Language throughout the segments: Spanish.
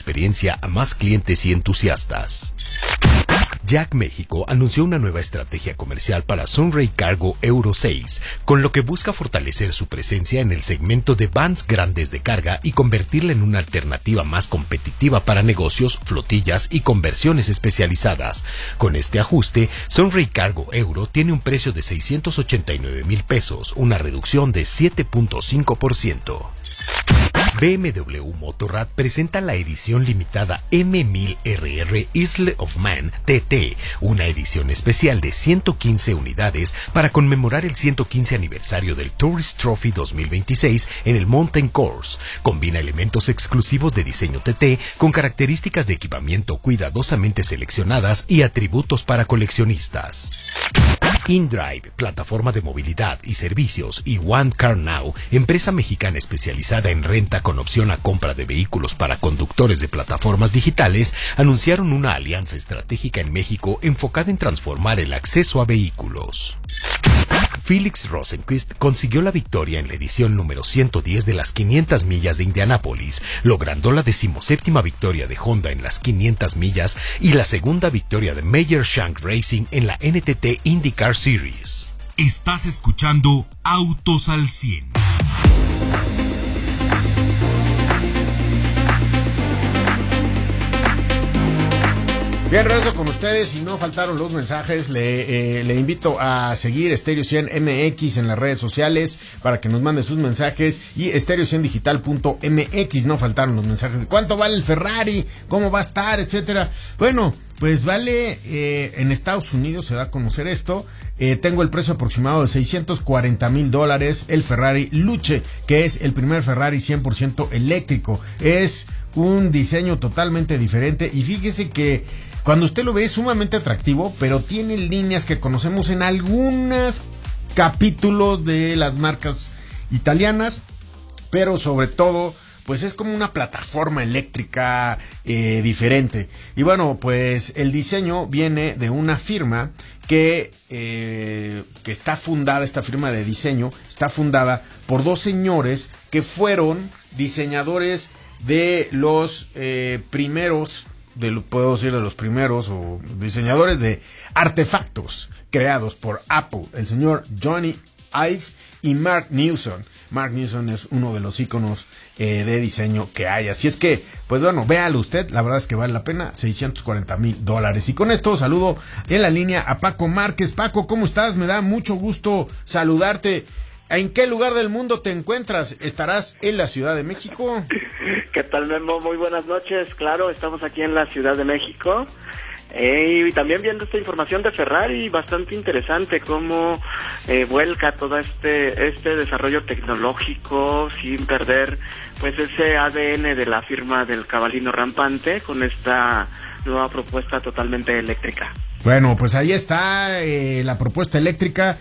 experiencia a más clientes y entusiastas. Jack México anunció una nueva estrategia comercial para Sunray Cargo Euro 6, con lo que busca fortalecer su presencia en el segmento de vans grandes de carga y convertirla en una alternativa más competitiva para negocios, flotillas y conversiones especializadas. Con este ajuste, Sunray Cargo Euro tiene un precio de 689,000 pesos, una reducción de 7.5%. BMW Motorrad presenta la edición limitada M1000RR Isle of Man TT, una edición especial de 115 unidades para conmemorar el 115 aniversario del Tourist Trophy 2026 en el Mountain Course. Combina elementos exclusivos de diseño TT con características de equipamiento cuidadosamente seleccionadas y atributos para coleccionistas. InDrive, plataforma de movilidad y servicios, y One Car Now, empresa mexicana especializada en renta con opción a compra de vehículos para conductores de plataformas digitales, anunciaron una alianza estratégica en México enfocada en transformar el acceso a vehículos. Felix Rosenqvist consiguió la victoria en la edición número 110 de las 500 millas de Indianápolis, logrando la 17ª victoria de Honda en las 500 millas y la segunda victoria de Meyer Shank Racing en la NTT IndyCar Series. Estás escuchando Autos al 100. Bien, regreso con ustedes y no faltaron los mensajes. Le invito a seguir Stereo 100 MX en las redes sociales para que nos mande sus mensajes, y stereo100digital.mx. No faltaron los mensajes. ¿Cuánto vale el Ferrari? ¿Cómo va a estar? Etcétera. Bueno, pues vale, en Estados Unidos se da a conocer esto. Tengo el precio aproximado de $640,000, el Ferrari Luce, que es el primer Ferrari 100% eléctrico. Es un diseño totalmente diferente, y fíjese que cuando usted lo ve es sumamente atractivo, pero tiene líneas que conocemos en algunos capítulos de las marcas italianas, pero sobre todo pues es como una plataforma eléctrica diferente. Y bueno, pues el diseño viene de una firma que está fundada, esta firma de diseño está fundada por dos señores que fueron diseñadores de los primeros, puedo decir de los primeros, o diseñadores de artefactos creados por Apple, el señor Johnny Ive y Mark Newson. Mark Newson es uno de los íconos de diseño que hay. Así es que, pues bueno, véalo usted, la verdad es que vale la pena, $640,000. Y con esto saludo en la línea a Paco Márquez. Paco, ¿cómo estás? Me da mucho gusto saludarte. ¿En qué lugar del mundo te encuentras? ¿Estarás en la Ciudad de México? ¿Qué tal, Memo? Muy buenas noches. Claro, estamos aquí en la Ciudad de México. Y también viendo esta información de Ferrari, bastante interesante cómo vuelca todo este desarrollo tecnológico sin perder pues ese ADN de la firma del cabalino rampante, con esta nueva propuesta totalmente eléctrica. Bueno, pues ahí está la propuesta eléctrica.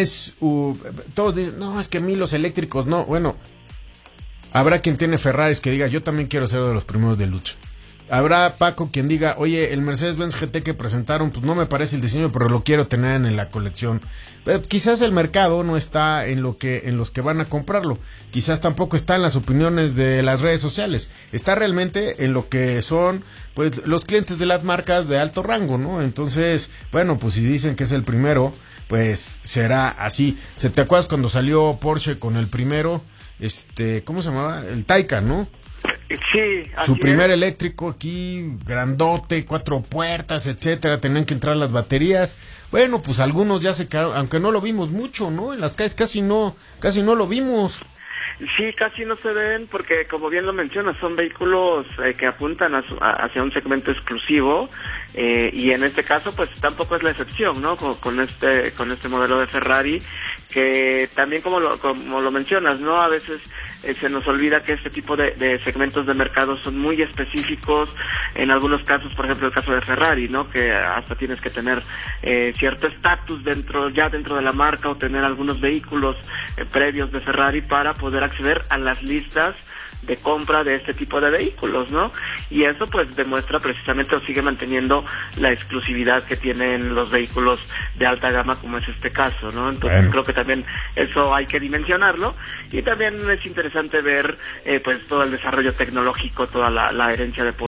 Todos dicen, no, es que a mí los eléctricos no. Bueno, habrá quien tiene Ferraris que diga, yo también quiero ser de los primeros de lucha. Habrá, Paco, quien diga, oye, el Mercedes-Benz GT que presentaron, pues no me parece el diseño, pero lo quiero tener en la colección. Quizás el mercado no está en los que van a comprarlo. Quizás tampoco está en las opiniones de las redes sociales. Está realmente en lo que son, pues, los clientes de las marcas de alto rango, ¿no? Entonces, bueno, pues si dicen que es el primero, pues será así. ¿Te acuerdas cuando salió Porsche con el primero? ¿Cómo se llamaba? El Taycan, ¿no? Sí, su primer eléctrico aquí, grandote, 4 puertas, etcétera, tenían que entrar las baterías. Bueno, pues algunos ya se quedaron, aunque no lo vimos mucho, ¿no? En las calles casi no lo vimos. Sí, casi no se ven porque, como bien lo mencionas, son vehículos que apuntan hacia un segmento exclusivo, y en este caso pues tampoco es la excepción, ¿no? Con este modelo de Ferrari, que también como lo mencionas, ¿no? A veces se nos olvida que este tipo de segmentos de mercado son muy específicos. En algunos casos, por ejemplo el caso de Ferrari, ¿no? Que hasta tienes que tener cierto estatus dentro de la marca, o tener algunos vehículos previos de Ferrari para poder acceder a las listas de compra de este tipo de vehículos, ¿no? Y eso pues demuestra precisamente, o sigue manteniendo, la exclusividad que tienen los vehículos de alta gama, como es este caso, ¿no? Entonces creo que también eso hay que dimensionarlo, y también es interesante ver pues todo el desarrollo tecnológico, toda la herencia de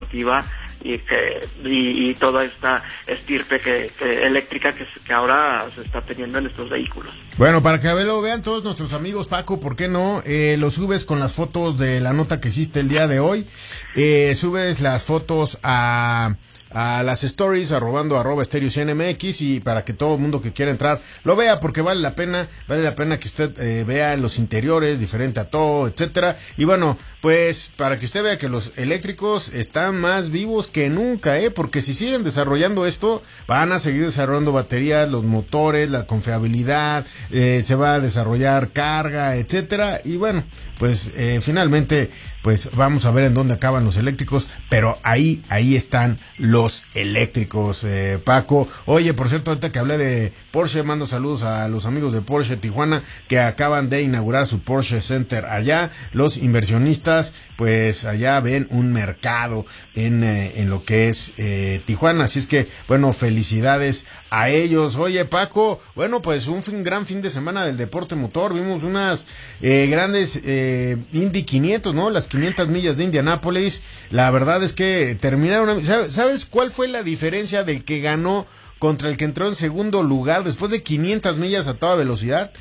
deportiva y toda esta estirpe eléctrica que ahora se está teniendo en estos vehículos. Bueno, para que lo vean todos nuestros amigos, Paco, ¿por qué no? Lo subes con las fotos de la nota que hiciste el día de hoy. Subes las fotos a las stories, arroba Stereo 100 MX, y para que todo el mundo que quiera entrar lo vea, porque vale la pena que usted vea los interiores, diferente a todo, etcétera. Y bueno, pues para que usted vea que los eléctricos están más vivos que nunca, porque si siguen desarrollando esto, van a seguir desarrollando baterías, los motores, la confiabilidad, se va a desarrollar carga, etcétera. Y bueno, pues finalmente, pues vamos a ver en dónde acaban los eléctricos, pero ahí están los eléctricos, Paco. Oye, por cierto, ahorita que hablé de Porsche, mando saludos a los amigos de Porsche Tijuana, que acaban de inaugurar su Porsche Center allá. Los inversionistas, pues allá ven un mercado en lo que es Tijuana, así es que, bueno, felicidades a ellos. Oye, Paco, bueno, pues un gran fin de semana del deporte motor. Vimos unas grandes Indy 500, ¿no? Las 500 millas de Indianápolis. La verdad es que terminaron. ¿Sabes cuál fue la diferencia del que ganó contra el que entró en segundo lugar después de 500 millas a toda velocidad?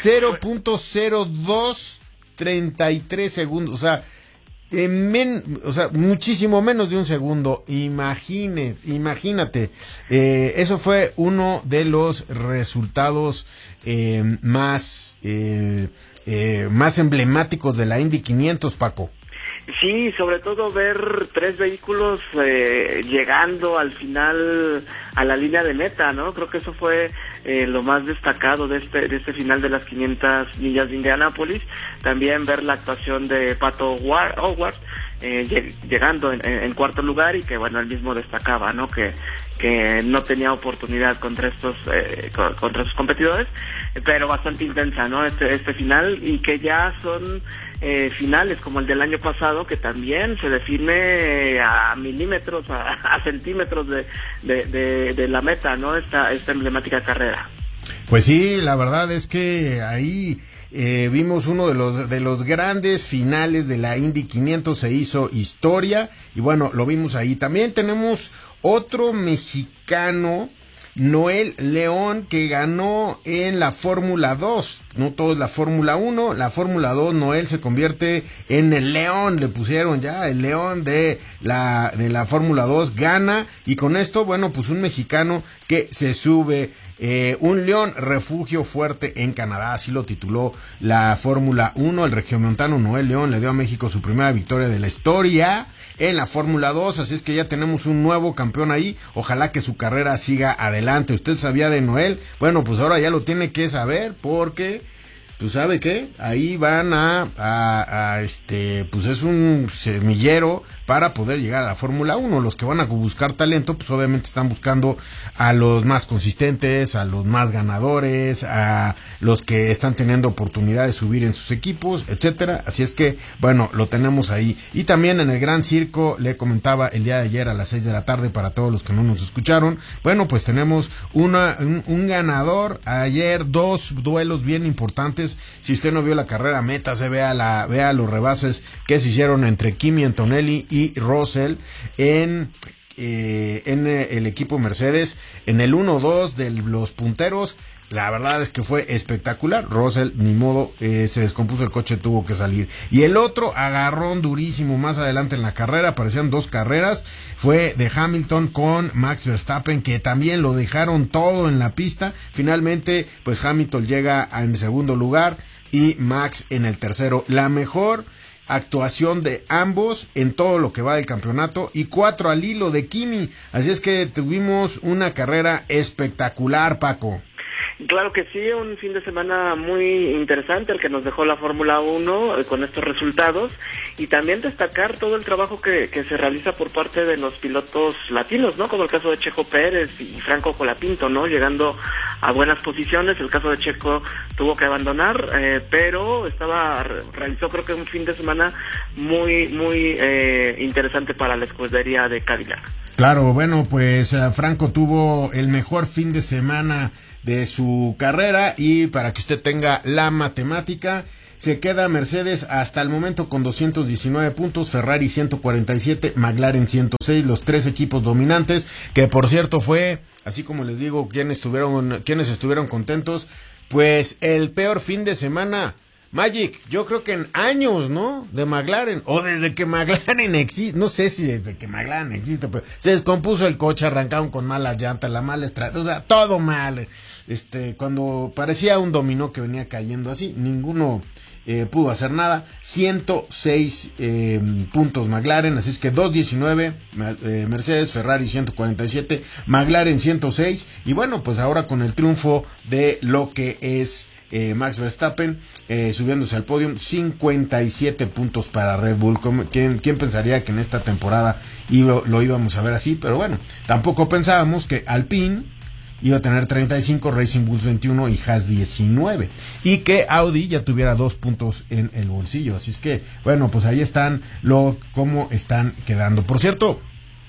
0.0233 segundos. O sea, muchísimo menos de un segundo. Imagínate. Eso fue uno de los resultados más emblemáticos de la Indy 500, Paco. Sí, sobre todo ver 3 vehículos llegando al final a la línea de meta, ¿no? Creo que eso fue lo más destacado de este final de las 500 millas de Indianápolis. También ver la actuación de Pato O'Ward llegando en cuarto lugar, y que bueno, él mismo destacaba, ¿no? Que no tenía oportunidad contra sus competidores, pero bastante intensa, ¿no? Este final, y que ya son finales como el del año pasado, que también se define a milímetros, a centímetros de la meta, ¿no? Esta emblemática carrera. Pues sí, la verdad es que ahí vimos uno de los grandes finales de la Indy 500, se hizo historia, y bueno, lo vimos ahí. También tenemos otro mexicano, Noel León, que ganó en la Fórmula 2. No todo es la Fórmula 1, la Fórmula 2. Noel se convierte en el León, le pusieron ya el León de la Fórmula 2, gana, y con esto, bueno, pues un mexicano que se sube, un león refugio fuerte en Canadá, así lo tituló la Fórmula 1. El regiomontano Noel León le dio a México su primera victoria de la historia en la Fórmula 2, así es que ya tenemos un nuevo campeón ahí. Ojalá que su carrera siga adelante. ¿Usted sabía de Noel? Bueno, pues ahora ya lo tiene que saber, porque pues ¿sabe qué? Ahí van pues es un semillero para poder llegar a la Fórmula 1. Los que van a buscar talento, pues obviamente están buscando a los más consistentes, a los más ganadores, a los que están teniendo oportunidad de subir en sus equipos, etcétera. Así es que, bueno, lo tenemos ahí. Y también en el Gran Circo, le comentaba el día de ayer a las 6 de la tarde, para todos los que no nos escucharon, bueno, pues tenemos un ganador. Ayer 2 duelos bien importantes. Si usted no vio la carrera, métase, vea los rebases que se hicieron entre Kimi Antonelli y Russell en el equipo Mercedes, en el 1-2 de los punteros. La verdad es que fue espectacular. Russell, ni modo, se descompuso el coche, tuvo que salir. Y el otro agarrón durísimo más adelante en la carrera, parecían 2 carreras, fue de Hamilton con Max Verstappen, que también lo dejaron todo en la pista. Finalmente, pues Hamilton llega en segundo lugar y Max en el tercero. La mejor actuación de ambos en todo lo que va del campeonato, y 4 al hilo de Kimi. Así es que tuvimos una carrera espectacular, Paco. Claro que sí, un fin de semana muy interesante el que nos dejó la Fórmula 1 con estos resultados, y también destacar todo el trabajo que se realiza por parte de los pilotos latinos, ¿no? Como el caso de Checo Pérez y Franco Colapinto, ¿no? Llegando a buenas posiciones. El caso de Checo tuvo que abandonar, pero realizó creo que un fin de semana muy interesante para la escudería de Cadillac. Claro, bueno, pues Franco tuvo el mejor fin de semana de su carrera, y para que usted tenga la matemática, se queda Mercedes hasta el momento con 219 puntos, Ferrari 147, McLaren 106, los tres equipos dominantes, que por cierto fue, así como les digo, quienes estuvieron contentos, pues el peor fin de semana, Magic, yo creo que en años, ¿no? De McLaren, o desde que McLaren existe, no sé si desde que McLaren existe, pero se descompuso el coche, arrancaron con malas llantas, la mala estrategia, o sea, todo mal. Cuando parecía un dominó que venía cayendo así, ninguno pudo hacer nada. 106 puntos McLaren, así es que 219 Mercedes, Ferrari 147, McLaren 106, y bueno, pues ahora con el triunfo de lo que es Max Verstappen, subiéndose al podio, 57 puntos para Red Bull. ¿Quién pensaría que en esta temporada lo íbamos a ver así? Pero bueno, tampoco pensábamos que Alpine iba a tener 35, Racing Bulls 21 y Haas 19, y que Audi ya tuviera 2 puntos en el bolsillo. Así es que, bueno, pues ahí están cómo están quedando. Por cierto,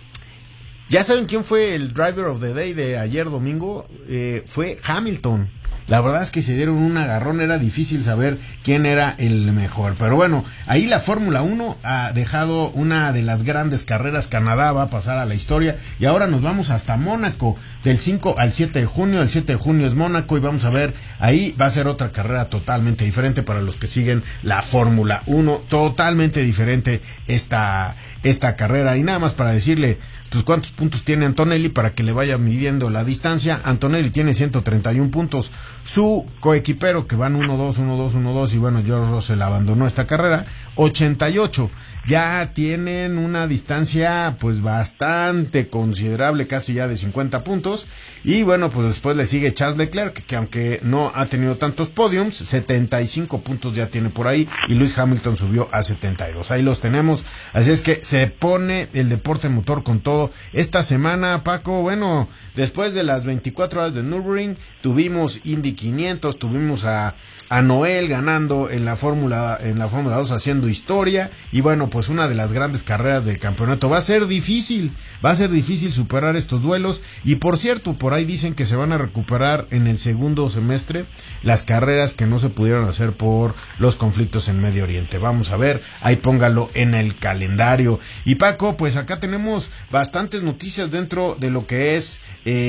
¿ya saben quién fue el Driver of the Day de ayer domingo? Fue Hamilton. La verdad es que se dieron un agarrón, era difícil saber quién era el mejor. Pero bueno, ahí la Fórmula 1 ha dejado una de las grandes carreras. Canadá va a pasar a la historia. Y ahora nos vamos hasta Mónaco, del 5 al 7 de junio. El 7 de junio es Mónaco y vamos a ver, ahí va a ser otra carrera totalmente diferente para los que siguen la Fórmula 1. Totalmente diferente esta carrera. Y nada más para decirle, pues cuántos puntos tiene Antonelli para que le vaya midiendo la distancia. Antonelli tiene 131 puntos. Su coequipero, que van 1-2, 1-2, 1-2, y bueno, George Russell abandonó esta carrera, 88. Ya tienen una distancia pues bastante considerable, casi ya de 50 puntos. Y bueno, pues después le sigue Charles Leclerc, que aunque no ha tenido tantos podiums, 75 puntos ya tiene por ahí, y Lewis Hamilton subió a 72. Ahí los tenemos. Así es que se pone el deporte motor con todo. Esta semana, Paco, bueno, después de las 24 horas de Nürburgring, tuvimos Indy 500, tuvimos a Noel ganando en la Fórmula 2, haciendo historia. Y bueno, pues una de las grandes carreras del campeonato. Va a ser difícil superar estos duelos. Y por cierto, por ahí dicen que se van a recuperar en el segundo semestre las carreras que no se pudieron hacer por los conflictos en Medio Oriente. Vamos a ver, ahí póngalo en el calendario. Y Paco, pues acá tenemos bastantes noticias dentro de lo que es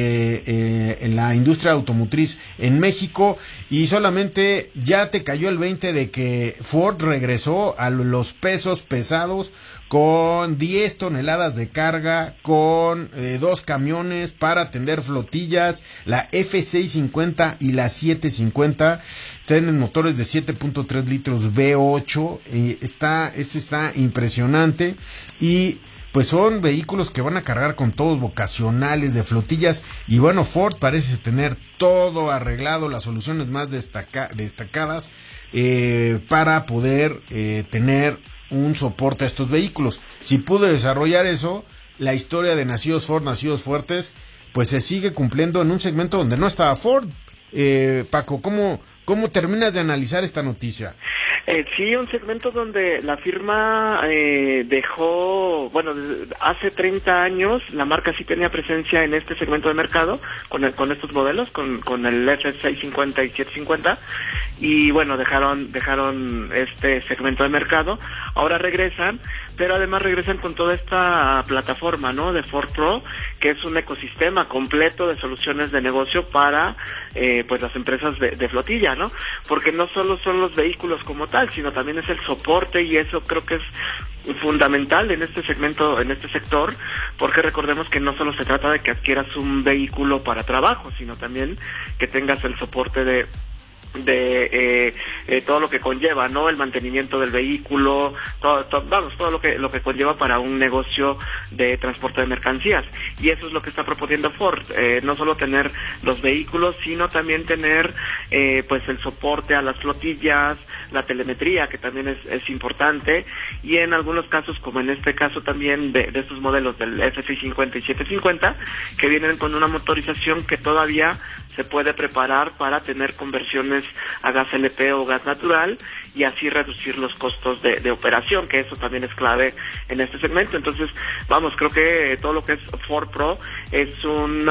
en la industria automotriz en México. Y solamente ya te cayó el 20 de que Ford regresó a los pesos pesados con 10 toneladas de carga, con 2 camiones para atender flotillas. La F650 y la 750 tienen motores de 7.3 litros V8. Está impresionante. Y pues son vehículos que van a cargar con todos, vocacionales, de flotillas. Y bueno, Ford parece tener todo arreglado, las soluciones más destacadas para poder tener un soporte a estos vehículos. Si pudo desarrollar eso, la historia de Nacidos Ford, Nacidos Fuertes, pues se sigue cumpliendo en un segmento donde no estaba Ford. Paco, ¿cómo terminas de analizar esta noticia? Sí, un segmento donde la firma dejó, bueno, hace 30 años la marca sí tenía presencia en este segmento de mercado, con estos modelos, con el F650 y 750, y bueno, dejaron este segmento de mercado. Ahora regresan, pero además regresan con toda esta plataforma, ¿no?, de Ford Pro, que es un ecosistema completo de soluciones de negocio para pues las empresas de flotilla, ¿no? Porque no solo son los vehículos como tal, sino también es el soporte, y eso creo que es fundamental en este segmento, en este sector, porque recordemos que no solo se trata de que adquieras un vehículo para trabajo, sino también que tengas el soporte de todo lo que conlleva, ¿no?, el mantenimiento del vehículo, todo lo que conlleva para un negocio de transporte de mercancías. Y eso es lo que está proponiendo Ford, no solo tener los vehículos, sino también tener pues el soporte a las flotillas, la telemetría, que también es importante, y en algunos casos, como en este caso también de estos modelos del F650 y 750, que vienen con una motorización que todavía se puede preparar para tener conversiones a gas LP o gas natural y así reducir los costos de operación, que eso también es clave en este segmento. Entonces, vamos, creo que todo lo que es Ford Pro es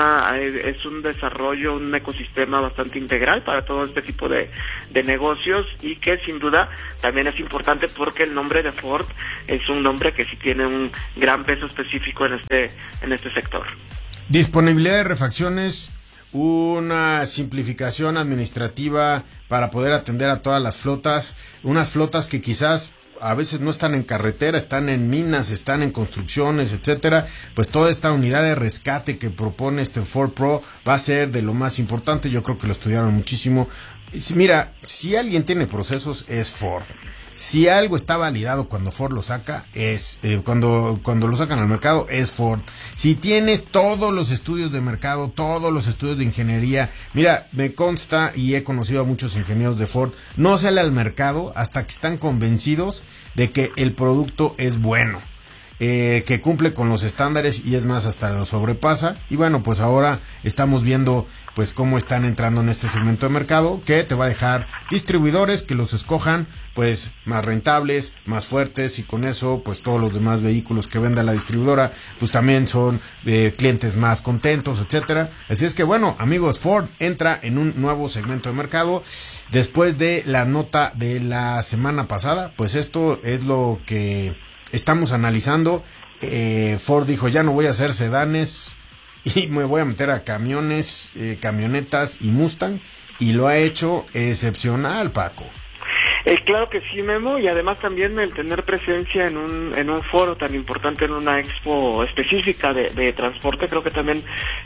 un desarrollo, un ecosistema bastante integral para todo este tipo de negocios, y que sin duda también es importante porque el nombre de Ford es un nombre que sí tiene un gran peso específico en este sector. Disponibilidad de refacciones, una simplificación administrativa para poder atender a todas las flotas, unas flotas que quizás a veces no están en carretera, están en minas, están en construcciones, etcétera. Pues toda esta unidad de rescate que propone este Ford Pro va a ser de lo más importante. Yo creo que lo estudiaron muchísimo. Mira, si alguien tiene procesos es Ford. Si algo está validado cuando Ford lo saca, cuando lo sacan al mercado, es Ford. Si tienes todos los estudios de mercado, todos los estudios de ingeniería, mira, me consta y he conocido a muchos ingenieros de Ford, no sale al mercado hasta que están convencidos de que el producto es bueno, que cumple con los estándares y es más, hasta lo sobrepasa. Y bueno, pues ahora estamos viendo pues cómo están entrando en este segmento de mercado, que te va a dejar distribuidores que los escojan pues más rentables, más fuertes, y con eso pues todos los demás vehículos que venda la distribuidora pues también son clientes más contentos, etcétera. Así es que bueno, amigos, Ford entra en un nuevo segmento de mercado después de la nota de la semana pasada. Pues esto es lo que estamos analizando. Ford dijo, ya no voy a hacer sedanes y me voy a meter a camiones, camionetas y Mustang, y lo ha hecho excepcional, Paco. Claro que sí, Memo, y además también el tener presencia en un foro tan importante, en una expo específica de transporte, creo que también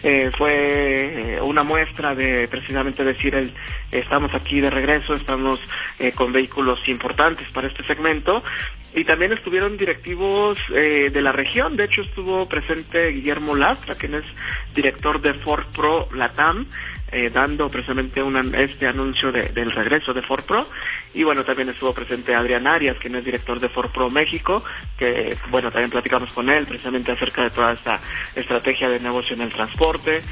fue una muestra de precisamente decir estamos aquí de regreso, estamos con vehículos importantes para este segmento. Y también estuvieron directivos de la región. De hecho, estuvo presente Guillermo Lastra, quien es director de Ford Pro Latam, dando precisamente este anuncio del regreso de Ford Pro. Y bueno, también estuvo presente Adrián Arias, quien es director de Ford Pro México, que bueno, también platicamos con él precisamente acerca de toda esta estrategia de negocio en el transporte.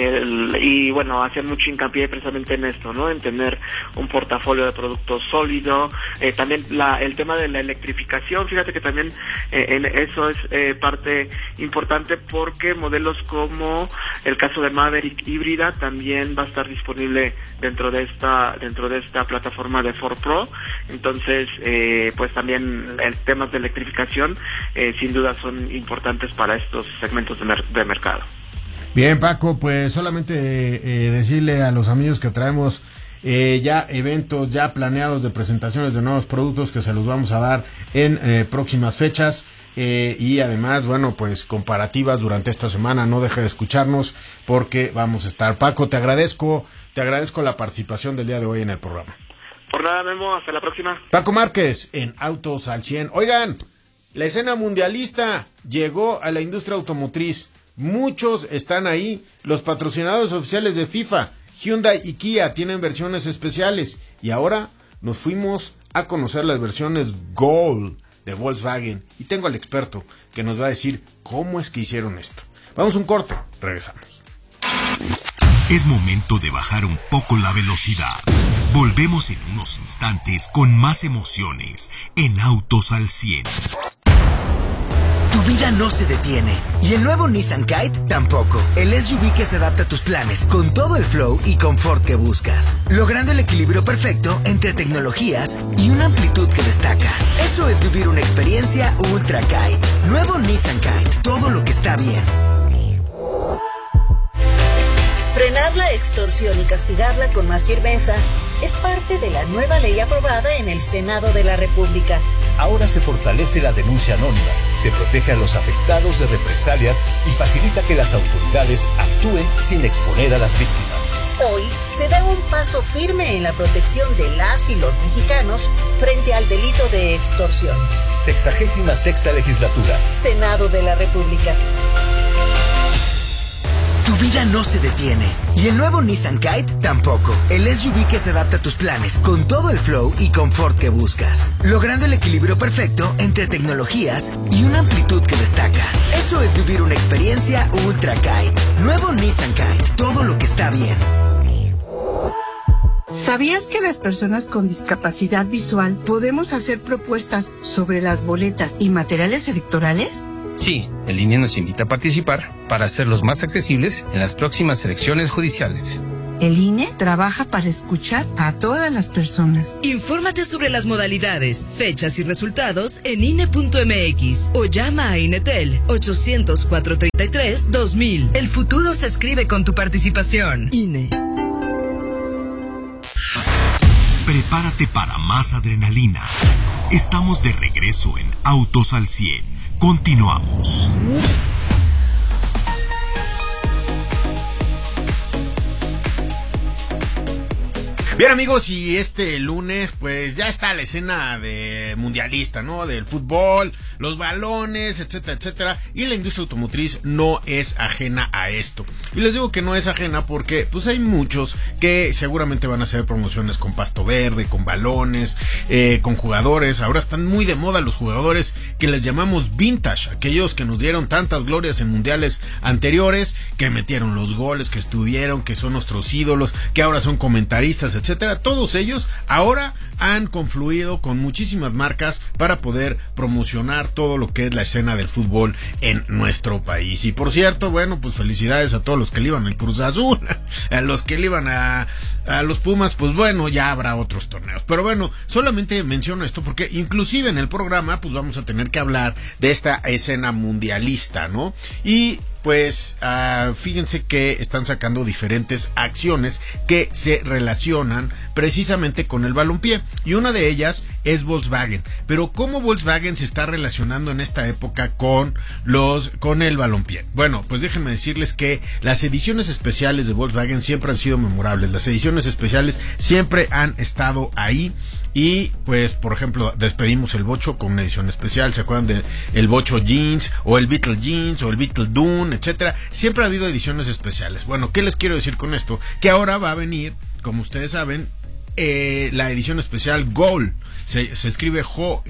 Y bueno, hacían mucho hincapié precisamente en esto, ¿no? En tener un portafolio de productos sólido. También el tema de la electrificación, fíjate que también en eso es parte importante, porque modelos como el caso de Maverick híbrida también va a estar disponible dentro de esta plataforma de Ford Pro. Entonces pues también temas de electrificación sin duda son importantes para estos segmentos de mercado. Bien, Paco, pues solamente decirle a los amigos que traemos ya eventos ya planeados de presentaciones de nuevos productos que se los vamos a dar en próximas fechas. Y además, bueno, pues comparativas durante esta semana. No deje de escucharnos porque vamos a estar. Paco, te agradezco la participación del día de hoy en el programa. Por nada, Memo, hasta la próxima. Paco Márquez en Autos al 100. Oigan, la escena mundialista llegó a la industria automotriz. Muchos están ahí. Los patrocinadores oficiales de FIFA, Hyundai y Kia, tienen versiones especiales. Y ahora nos fuimos a conocer las versiones Gold de Volkswagen, y tengo al experto que nos va a decir cómo es que hicieron esto. Vamos a un corte, regresamos. Es momento de bajar un poco la velocidad. Volvemos en unos instantes con más emociones en Autos al 100. Tu vida no se detiene, y el nuevo Nissan Kite tampoco. El SUV que se adapta a tus planes con todo el flow y confort que buscas, logrando el equilibrio perfecto entre tecnologías y una amplitud que destaca. Eso es vivir una experiencia Ultra Kite. Nuevo Nissan Kite, todo lo que está bien. Frenar la extorsión y castigarla con más firmeza es parte de la nueva ley aprobada en el Senado de la República. Ahora se fortalece la denuncia anónima, se protege a los afectados de represalias y facilita que las autoridades actúen sin exponer a las víctimas. Hoy se da un paso firme en la protección de las y los mexicanos frente al delito de extorsión. 66ª legislatura. Senado de la República. Tu vida no se detiene, y el nuevo Nissan Kite tampoco. El SUV que se adapta a tus planes con todo el flow y confort que buscas, logrando el equilibrio perfecto entre tecnologías y una amplitud que destaca. Eso es vivir una experiencia Ultra Kite. Nuevo Nissan Kite, todo lo que está bien. ¿Sabías que las personas con discapacidad visual podemos hacer propuestas sobre las boletas y materiales electorales? Sí, el INE nos invita a participar para hacerlos más accesibles en las próximas elecciones judiciales. El INE trabaja para escuchar a todas las personas. Infórmate sobre las modalidades, fechas y resultados en INE.mx o llama a INETEL 800-433-2000. El futuro se escribe con tu participación. INE. Prepárate para más adrenalina. Estamos de regreso en Autos al 100. Continuamos. Bien, amigos, y este lunes pues ya está la escena de mundialista, ¿no? Del fútbol, los balones, etcétera, etcétera, y la industria automotriz no es ajena a esto. Y les digo que no es ajena porque pues hay muchos que seguramente van a hacer promociones con pasto verde, con balones, con jugadores. Ahora están muy de moda los jugadores que les llamamos vintage, aquellos que nos dieron tantas glorias en mundiales anteriores, que metieron los goles, que estuvieron, que son nuestros ídolos, que ahora son comentaristas, etcétera. Todos ellos ahora han confluido con muchísimas marcas para poder promocionar todo lo que es la escena del fútbol en nuestro país. Y por cierto, bueno, pues felicidades a todos los que le iban al Cruz Azul, a los que le iban a los Pumas, pues bueno, ya habrá otros torneos. Pero bueno, solamente menciono esto porque inclusive en el programa pues vamos a tener que hablar de esta escena mundialista, ¿no? Y pues fíjense que están sacando diferentes acciones que se relacionan precisamente con el balompié, y una de ellas es Volkswagen. Pero ¿cómo Volkswagen se está relacionando en esta época con el balompié? Bueno, pues déjenme decirles que las ediciones especiales de Volkswagen siempre han sido memorables. Las ediciones especiales siempre han estado ahí. Y pues, por ejemplo, despedimos el Bocho con una edición especial. ¿Se acuerdan de el Bocho Jeans o el Beetle Jeans o el Beetle Dune, etcétera? Siempre ha habido ediciones especiales. Bueno, ¿qué les quiero decir con esto? Que ahora va a venir, como ustedes saben, la edición especial Gold. Se escribe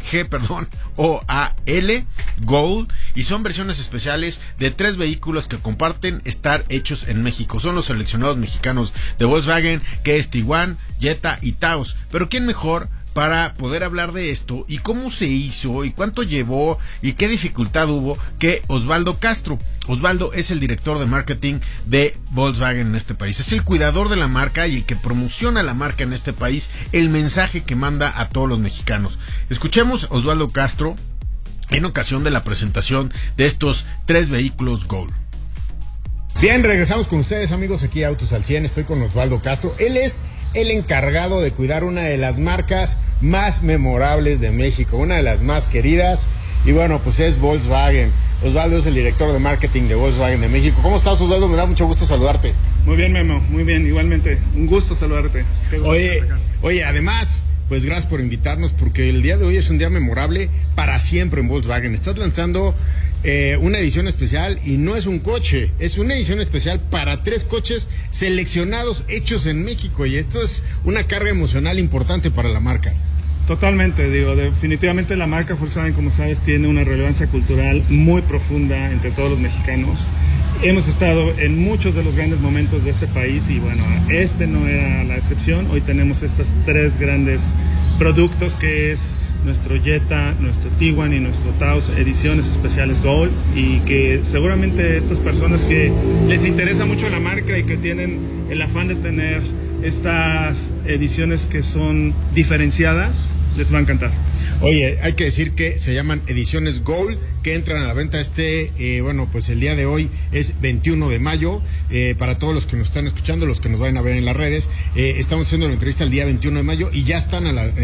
O-A-L, Gold, y son versiones especiales de 3 vehículos que comparten estar hechos en México. Son los seleccionados mexicanos de Volkswagen, que es Tiguan, Jetta y Taos. Pero ¿quién mejor para poder hablar de esto y cómo se hizo y cuánto llevó y qué dificultad hubo que Osvaldo Castro? Osvaldo es el director de marketing de Volkswagen en este país. Es el cuidador de la marca y el que promociona la marca en este país, el mensaje que manda a todos los mexicanos. Escuchemos a Osvaldo Castro en ocasión de la presentación de estos 3 vehículos Gold. Bien, regresamos con ustedes, amigos, aquí a Autos al 100. Estoy con Osvaldo Castro. Él es el encargado de cuidar una de las marcas más memorables de México, una de las más queridas, y bueno, pues es Volkswagen. Osvaldo es el director de marketing de Volkswagen de México. ¿Cómo estás, Osvaldo? Me da mucho gusto saludarte. Muy bien, Memo, muy bien, igualmente, un gusto saludarte. Oye, además, pues gracias por invitarnos, porque el día de hoy es un día memorable para siempre en Volkswagen. Estás lanzando una edición especial, y no es un coche, es una edición especial para 3 coches seleccionados, hechos en México, y esto es una carga emocional importante para la marca. Totalmente, definitivamente la marca Volkswagen, como sabes, tiene una relevancia cultural muy profunda entre todos los mexicanos. Hemos estado en muchos de los grandes momentos de este país, y bueno, este no era la excepción. Hoy tenemos estos 3 grandes productos, que es nuestro Jetta, nuestro Tiguan y nuestro Taos, ediciones especiales Gold, y que seguramente estas personas que les interesa mucho la marca y que tienen el afán de tener estas ediciones que son diferenciadas, les va a encantar. Oye, hay que decir que se llaman ediciones Gold, que entran a la venta pues el día de hoy es 21 de mayo, para todos los que nos están escuchando, los que nos vayan a ver en las redes, estamos haciendo la entrevista el día 21 de mayo y ya están a la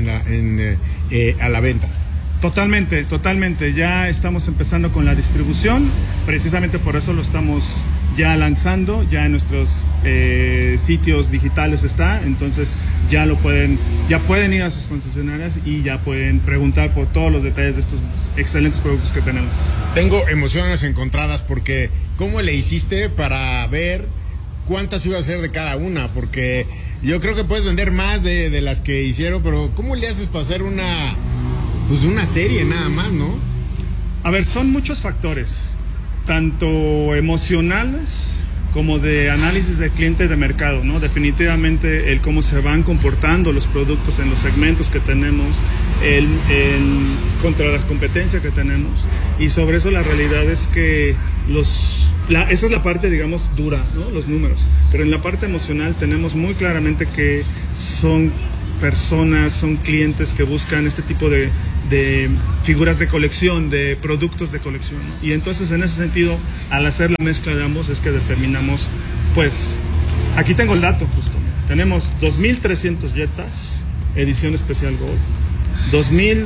venta. Totalmente, ya estamos empezando con la distribución, precisamente por eso lo estamos ya lanzando, ya en nuestros sitios digitales está, entonces ya pueden ir a sus concesionarias y ya pueden preguntar por todos los detalles de estos excelentes productos que tenemos. Tengo emociones encontradas, porque ¿cómo le hiciste para ver cuántas iba a ser de cada una? Porque yo creo que puedes vender más de las que hicieron, pero ¿cómo le haces para hacer una serie nada más, no? A ver, son muchos factores, tanto emocionales como de análisis de cliente de mercado, ¿no? Definitivamente el cómo se van comportando los productos en los segmentos que tenemos, contra la competencia que tenemos, y sobre eso la realidad es que esa es la parte, digamos, dura, ¿no? Los números, pero en la parte emocional tenemos muy claramente que son personas, son clientes que buscan este tipo de figuras de colección, de productos de colección, ¿no? Y entonces en ese sentido, al hacer la mezcla de ambos es que determinamos, pues, aquí tengo el dato justo, tenemos 2.300 Jetas, edición especial Gold, 2.000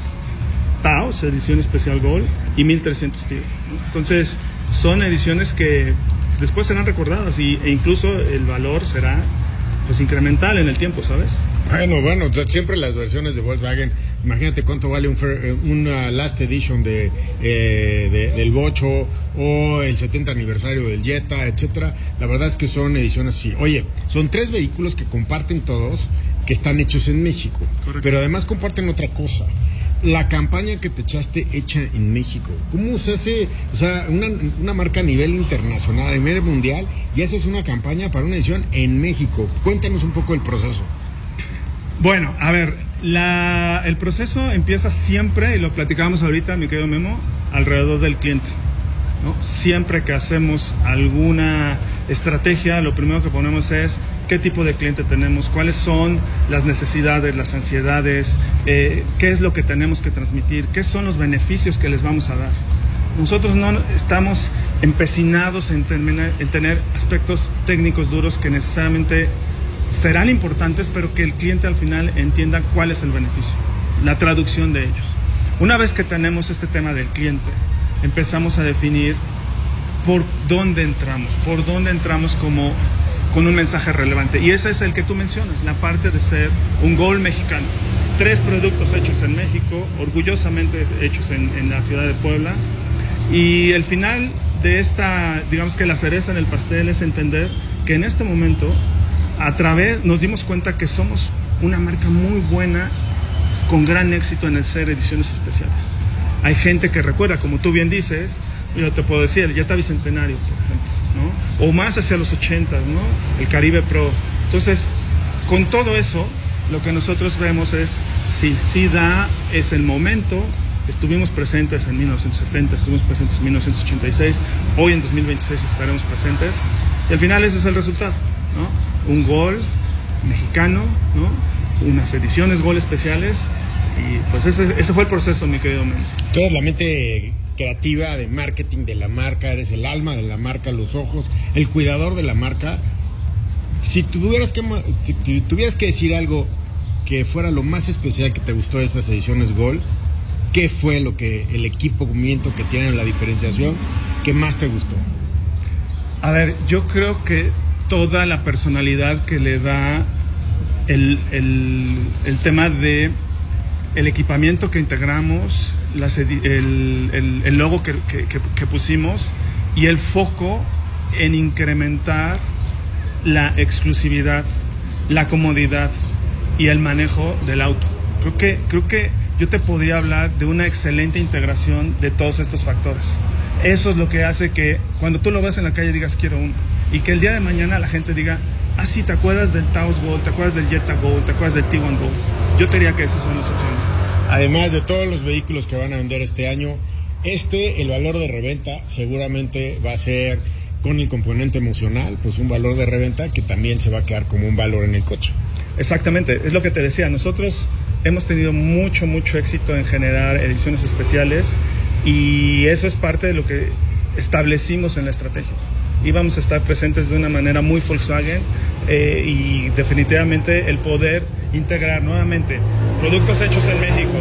Taos, edición especial Gold, y 1.300 Tigre, ¿no? Entonces son ediciones que después serán recordadas e incluso el valor será, pues, incremental en el tiempo, ¿sabes? Bueno, siempre las versiones de Volkswagen, imagínate cuánto vale una Last Edition del Bocho o el 70 aniversario del Jetta, etcétera. La verdad es que son ediciones así. Oye, son 3 vehículos que comparten todos, que están hechos en México. Correcto. Pero además comparten otra cosa. La campaña que te echaste hecha en México. ¿Cómo se hace? O sea, una marca a nivel internacional, a nivel mundial, y haces una campaña para una edición en México. Cuéntanos un poco el proceso. Bueno, a ver, el proceso empieza siempre, y lo platicábamos ahorita, mi querido Memo, alrededor del cliente, ¿no? Siempre que hacemos alguna estrategia, lo primero que ponemos es qué tipo de cliente tenemos, cuáles son las necesidades, las ansiedades, qué es lo que tenemos que transmitir, qué son los beneficios que les vamos a dar. Nosotros no estamos empecinados en tener aspectos técnicos duros que necesariamente serán importantes, pero que el cliente al final entienda cuál es el beneficio, la traducción de ellos. Una vez que tenemos este tema del cliente, empezamos a definir por dónde entramos con un mensaje relevante. Y ese es el que tú mencionas, la parte de ser un Gold mexicano. 3 productos hechos en México, orgullosamente hechos en la ciudad de Puebla. Y el final de esta, digamos que la cereza en el pastel es entender que en este momento nos dimos cuenta que somos una marca muy buena, con gran éxito en el ser ediciones especiales. Hay gente que recuerda, como tú bien dices, yo te puedo decir, el Jetta Bicentenario, por ejemplo, ¿no? O más hacia los 80, ¿no? El Caribe Pro. Entonces, con todo eso, lo que nosotros vemos es, es el momento. Estuvimos presentes en 1970, estuvimos presentes en 1986, hoy en 2026 estaremos presentes, y al final ese es el resultado, ¿no? Un Gold mexicano, ¿no? Unas ediciones Gold especiales, y pues ese fue el proceso, mi querido Men. Tú eres la mente creativa de marketing de la marca, eres el alma de la marca, los ojos, el cuidador de la marca. Si tuvieras que decir algo que fuera lo más especial que te gustó de estas ediciones Gold, ¿qué fue el equipamiento que tienen, la diferenciación que más te gustó? A ver, yo creo que toda la personalidad que le da el tema de el equipamiento que integramos, el logo que pusimos, y el foco en incrementar la exclusividad, la comodidad y el manejo del auto. Creo que yo te podría hablar de una excelente integración de todos estos factores. Eso es lo que hace que cuando tú lo ves en la calle digas quiero uno, y que el día de mañana la gente diga, sí, ¿te acuerdas del Taos Gold? ¿Te acuerdas del Jetta Gold? ¿Te acuerdas del Tiguan Gold? Yo te diría que esas son las opciones. Además de todos los vehículos que van a vender este año, el valor de reventa seguramente va a ser, con el componente emocional, pues un valor de reventa que también se va a quedar como un valor en el coche. Exactamente, es lo que te decía. Nosotros hemos tenido mucho éxito en generar ediciones especiales, y eso es parte de lo que establecimos en la estrategia. Íbamos a estar presentes de una manera muy Volkswagen, y definitivamente el poder integrar nuevamente productos hechos en México,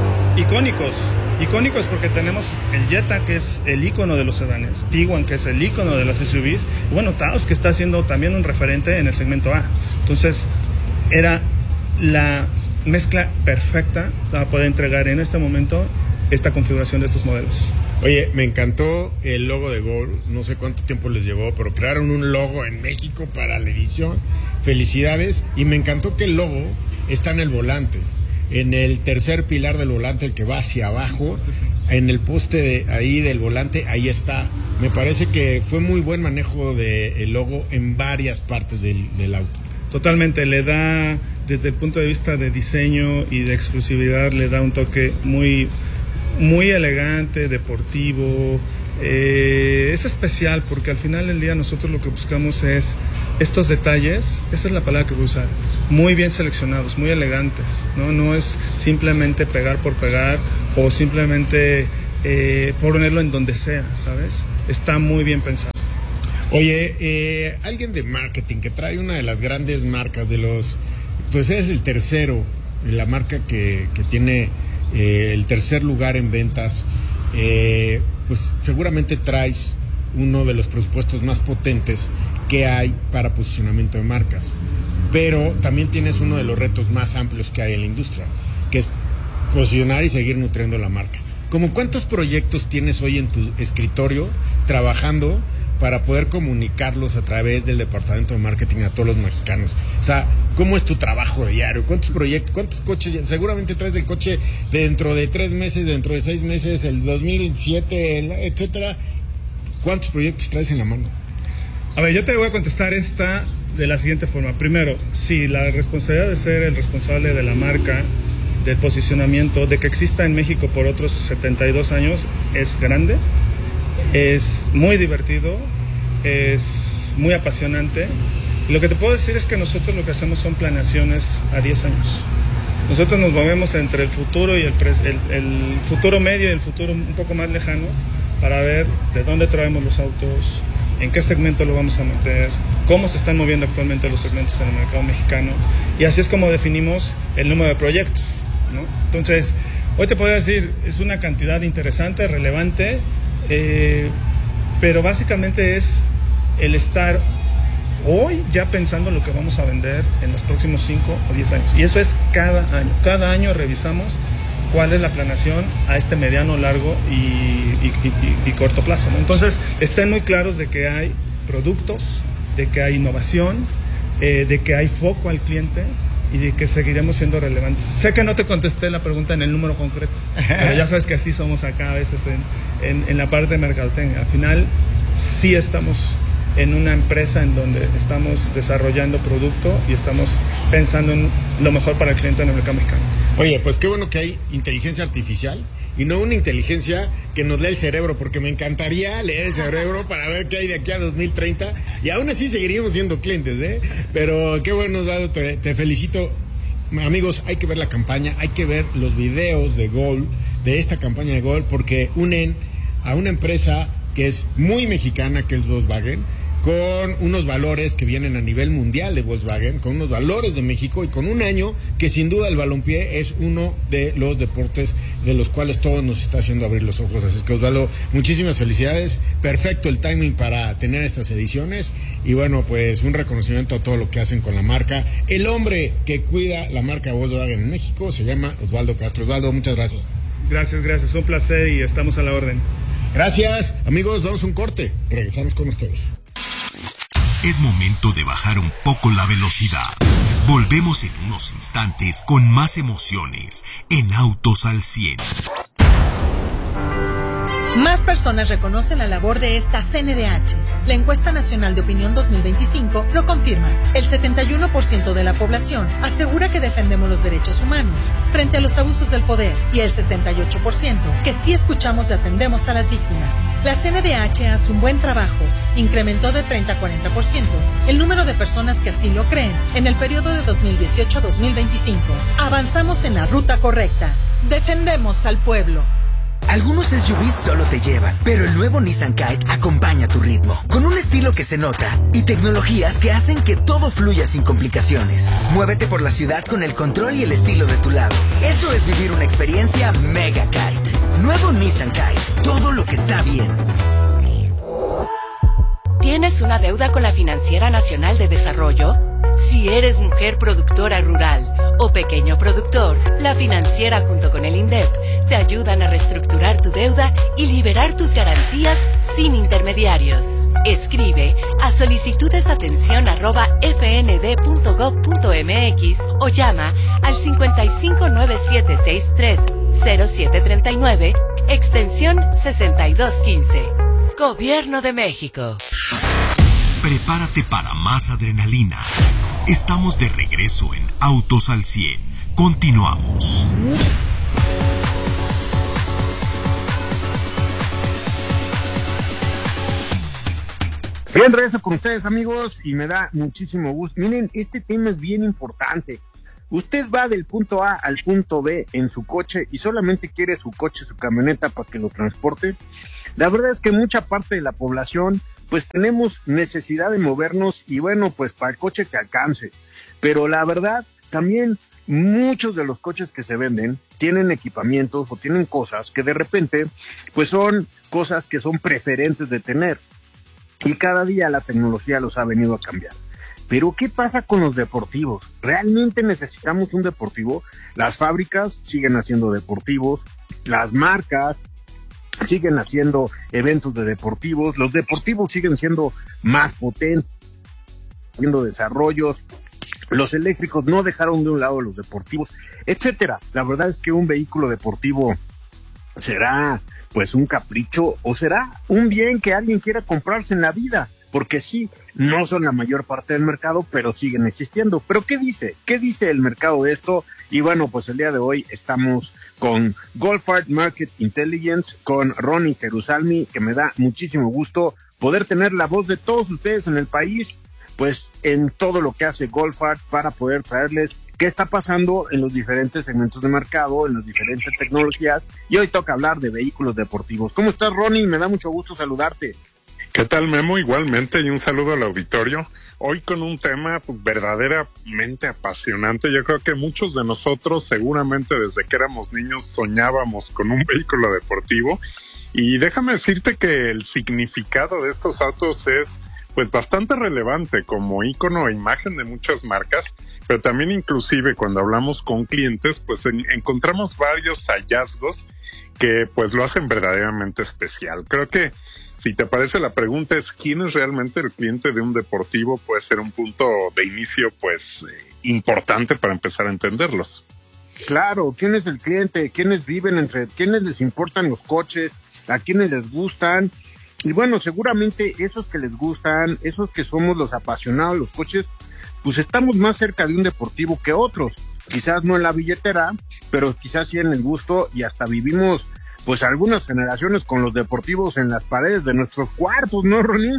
icónicos porque tenemos el Jetta, que es el ícono de los sedanes, Tiguan, que es el ícono de las SUVs, y bueno, Taos, que está siendo también un referente en el segmento A. Entonces era la mezcla perfecta para poder entregar en este momento esta configuración de estos modelos. Oye, me encantó el logo de Gold, no sé cuánto tiempo les llevó, pero crearon un logo en México para la edición. Felicidades, y me encantó que el logo está en el volante. en el tercer pilar del volante, el que va hacia abajo, en el poste ahí del volante, ahí está. Me parece que fue muy buen manejo del logo en varias partes del auto. Totalmente, le da, desde el punto de vista de diseño y de exclusividad, le da un toque muy, muy elegante, deportivo. Es especial porque al final del día nosotros lo que buscamos es estos detalles, esa es la palabra que voy a usar, muy bien seleccionados, muy elegantes, no es simplemente pegar por pegar o simplemente ponerlo en donde sea, ¿sabes? Está muy bien pensado. Oye, alguien de marketing que trae una de las grandes marcas pues es el tercero, la marca que tiene el tercer lugar en ventas, pues seguramente traes uno de los presupuestos más potentes que hay para posicionamiento de marcas, pero también tienes uno de los retos más amplios que hay en la industria, que es posicionar y seguir nutriendo la marca. ¿Cómo cuántos proyectos tienes hoy en tu escritorio trabajando para poder comunicarlos a través del departamento de marketing a todos los mexicanos? O sea, ¿cómo es tu trabajo diario? ¿Cuántos proyectos, cuántos coches? Seguramente traes el coche dentro de 3 meses, dentro de 6 meses, el 2027, etcétera. ¿Cuántos proyectos traes en la mano? A ver, yo te voy a contestar esta de la siguiente forma. Primero, sí, la responsabilidad de ser el responsable de la marca, del posicionamiento, de que exista en México por otros 72 años, es grande. Es muy divertido, es muy apasionante. Lo que te puedo decir es que nosotros lo que hacemos son planeaciones a 10 años. Nosotros nos movemos entre el futuro y el futuro medio y el futuro un poco más lejanos para ver de dónde traemos los autos, en qué segmento lo vamos a meter, cómo se están moviendo actualmente los segmentos en el mercado mexicano. Y así es como definimos el número de proyectos, ¿no? Entonces, hoy te puedo decir, es una cantidad interesante, relevante, pero básicamente es el estar hoy ya pensando lo que vamos a vender en los próximos 5 o 10 años. Y eso es cada año. Cada año revisamos cuál es la planeación a este mediano, largo y corto plazo, ¿no? Entonces, estén muy claros de que hay productos, de que hay innovación, de que hay foco al cliente y de que seguiremos siendo relevantes. Sé que no te contesté la pregunta en el número concreto, pero ya sabes que así somos acá a veces en la parte de mercadotecnia. Al final, sí estamos en una empresa en donde estamos desarrollando producto y estamos pensando en lo mejor para el cliente en el mercado mexicano. Oye, pues qué bueno que hay inteligencia artificial y no una inteligencia que nos lee el cerebro, porque me encantaría leer el cerebro para ver qué hay de aquí a 2030 y aún así seguiríamos siendo clientes, ¿eh? Pero qué bueno, Osvaldo, te felicito. Amigos, hay que ver la campaña, hay que ver los videos de Gol, de esta campaña de Gol, porque unen a una empresa que es muy mexicana, que es Volkswagen, con unos valores que vienen a nivel mundial de Volkswagen, con unos valores de México y con un año que sin duda el balompié es uno de los deportes de los cuales todo nos está haciendo abrir los ojos. Así es que, Osvaldo, muchísimas felicidades, perfecto el timing para tener estas ediciones y bueno, pues un reconocimiento a todo lo que hacen con la marca. El hombre que cuida la marca Volkswagen en México se llama Osvaldo Castro. Osvaldo, muchas gracias. Gracias, un placer y estamos a la orden. Gracias, amigos, vamos a un corte, regresamos con ustedes. Es momento de bajar un poco la velocidad. Volvemos en unos instantes con más emociones en Autos al 100. Más personas reconocen la labor de esta CNDH. La encuesta nacional de opinión 2025 lo confirma. El 71% de la población asegura que defendemos los derechos humanos frente a los abusos del poder y el 68% que sí escuchamos y atendemos a las víctimas. La CNDH hace un buen trabajo. Incrementó de 30 a 40% el número de personas que así lo creen en el periodo de 2018 a 2025. Avanzamos en la ruta correcta. Defendemos al pueblo. Algunos SUVs solo te llevan, pero el nuevo Nissan Kite acompaña tu ritmo, con un estilo que se nota y tecnologías que hacen que todo fluya sin complicaciones. Muévete por la ciudad con el control y el estilo de tu lado. Eso es vivir una experiencia Mega Kite. Nuevo Nissan Kite, todo lo que está bien. ¿Tienes una deuda con la Financiera Nacional de Desarrollo? Si eres mujer productora rural o pequeño productor, la Financiera junto con el INDEP te ayudan a reestructurar tu deuda y liberar tus garantías sin intermediarios. Escribe a solicitudesatención@fnd.gov.mx o llama al 5597630739, extensión 6215. Gobierno de México. Prepárate para más adrenalina. Estamos de regreso en Autos al 100. Continuamos. Bien, regreso con ustedes, amigos, y me da muchísimo gusto. Miren, este tema es bien importante. Usted va del punto A al punto B en su coche y solamente quiere su coche, su camioneta para que lo transporte. La verdad es que mucha parte de la población, pues tenemos necesidad de movernos y bueno, pues para el coche que alcance. Pero la verdad, también muchos de los coches que se venden tienen equipamientos o tienen cosas que de repente, pues son cosas que son preferentes de tener. Y cada día la tecnología los ha venido a cambiar. Pero ¿qué pasa con los deportivos? ¿Realmente necesitamos un deportivo? Las fábricas siguen haciendo deportivos, las marcas siguen haciendo eventos de deportivos, los deportivos siguen siendo más potentes, haciendo desarrollos, los eléctricos no dejaron de un lado los deportivos, etcétera. La verdad es que un vehículo deportivo será pues un capricho o será un bien que alguien quiera comprarse en la vida, porque sí, no son la mayor parte del mercado, pero siguen existiendo. Pero ¿qué dice? ¿Qué dice el mercado de esto? Y bueno, pues el día de hoy estamos con Goldfarb Market Intelligence, con Ronnie Jerusalmi, que me da muchísimo gusto poder tener la voz de todos ustedes en el país, pues en todo lo que hace Goldfarb para poder traerles qué está pasando en los diferentes segmentos de mercado, en las diferentes tecnologías, y hoy toca hablar de vehículos deportivos. ¿Cómo estás, Ronnie? Me da mucho gusto saludarte. ¿Qué tal, Memo? Igualmente, y un saludo al auditorio. Hoy con un tema pues verdaderamente apasionante. Yo creo que muchos de nosotros seguramente desde que éramos niños soñábamos con un vehículo deportivo, y déjame decirte que el significado de estos autos es pues bastante relevante como ícono e imagen de muchas marcas, pero también inclusive cuando hablamos con clientes, pues encontramos varios hallazgos que pues lo hacen verdaderamente especial. Creo que si te parece la pregunta es ¿quién es realmente el cliente de un deportivo? Puede ser un punto de inicio pues importante para empezar a entenderlos. Claro, ¿quién es el cliente? ¿Quiénes viven entre? ¿Quiénes les importan los coches? ¿A quiénes les gustan? Y bueno, seguramente esos que les gustan, esos que somos los apasionados de los coches, pues estamos más cerca de un deportivo que otros. Quizás no en la billetera, pero quizás sí en el gusto, y hasta vivimos pues algunas generaciones con los deportivos en las paredes de nuestros cuartos, ¿no, Ronnie?